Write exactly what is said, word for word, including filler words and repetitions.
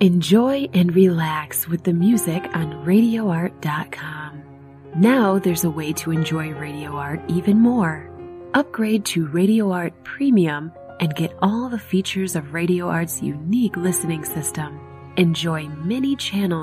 Enjoy and relax with the music on radio art dot com. Now there's a way to enjoy Radio Art even more. Upgrade to Radio Art Premium and get all the features of Radio Art's unique listening system. Enjoy many channels